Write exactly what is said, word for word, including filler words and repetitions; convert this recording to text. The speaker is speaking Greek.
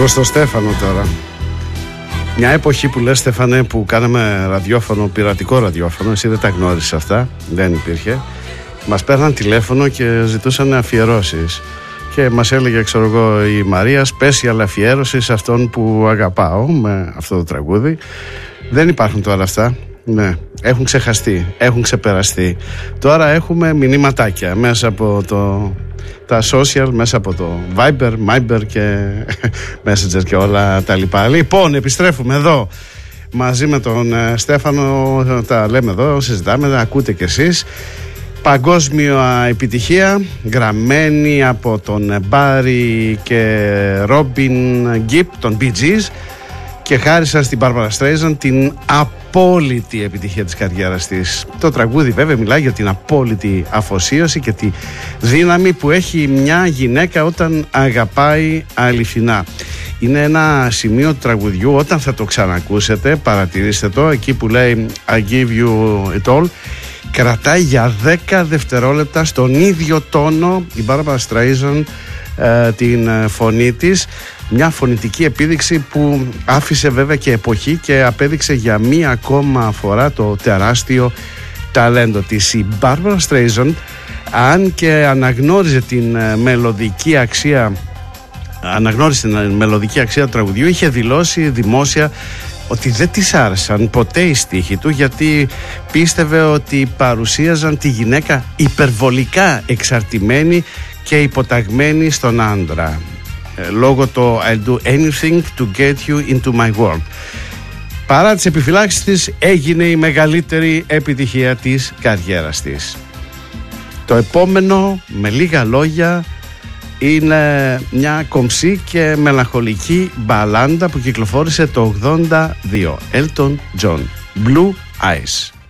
Προς το Στέφανο τώρα. Μια εποχή που λες, Στέφανε, που κάναμε ραδιόφωνο, πειρατικό ραδιόφωνο, εσύ δεν τα γνώρισες αυτά, δεν υπήρχε. Μας παίρναν τηλέφωνο και ζητούσαν αφιερώσεις. Και μας έλεγε, ξέρω εγώ, η Μαρία, special αφιέρωση σε αυτόν που αγαπάω, με αυτό το τραγούδι. Δεν υπάρχουν τώρα αυτά. Ναι, έχουν ξεχαστεί, έχουν ξεπεραστεί. Τώρα έχουμε μηνύματάκια μέσα από το, τα social, μέσα από το Viber, Miber και Messenger και όλα τα λοιπά. Λοιπόν, επιστρέφουμε εδώ μαζί με τον Στέφανο, τα λέμε εδώ, συζητάμε, ακούτε κι εσείς. Παγκόσμια επιτυχία, γραμμένη από τον Μπάρι και Ρόμπιν Γκιπ, τον Bee Gees, και χάρισαν στην Μπάρμπαρα Στρέιζαν την απόλυτη επιτυχία της καριέρας της. Το τραγούδι βέβαια μιλάει για την απόλυτη αφοσίωση και τη δύναμη που έχει μια γυναίκα όταν αγαπάει αληθινά. Είναι ένα σημείο του τραγουδιού, όταν θα το ξανακούσετε, παρατηρήστε το, εκεί που λέει I give you it all, κρατάει για δέκα δευτερόλεπτα στον ίδιο τόνο η Μπάρμπαρα Στρέιζαν ε, την φωνή της. Μια φωνητική επίδειξη που άφησε βέβαια και εποχή και απέδειξε για μία ακόμα φορά το τεράστιο ταλέντο της. Η Μπάρμπαρα Στρέιζαν, αν και αναγνώριζε την μελωδική αξία αναγνώρισε την μελωδική αξία του τραγουδιού, είχε δηλώσει δημόσια ότι δεν της άρεσαν ποτέ οι στίχοι του, γιατί πίστευε ότι παρουσίαζαν τη γυναίκα υπερβολικά εξαρτημένη και υποταγμένη στον άντρα, λόγω το I'll do anything to get you into my world. Παρά τις επιφυλάξεις της, έγινε η μεγαλύτερη επιτυχία της καριέρας της. Το επόμενο, με λίγα λόγια, είναι μια κομψή και μελαγχολική μπαλάντα που κυκλοφόρησε το ογδόντα δύο. Elton John, Blue Eyes.